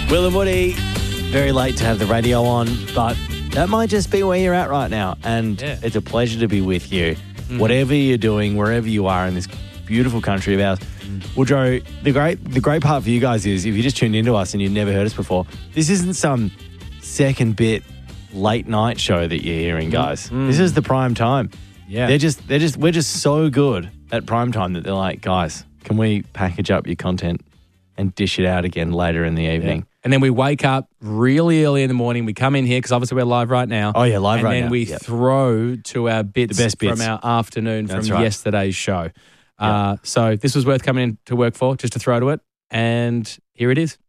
Will and Woody, very late to have the radio on, but that might just be where you're at right now. And it's a pleasure to be with you. Whatever you're doing, wherever you are in this beautiful country of ours. Woodrow, the great part for you guys is if you just tuned into us and you've never heard us before, this isn't some second bit late night show that you're hearing, guys. This is the prime time. Yeah. We're just so good at prime time that they're like, guys, can we package up your content and dish it out again later in the evening? Yeah. And then we wake up really early in the morning. We come in here because obviously we're live right now. Oh, yeah, live right now. And then we throw to our bits, The best bits. from our afternoon That's from right. yesterday's show. So this was worth coming in to work for, just to throw to it. And here it is.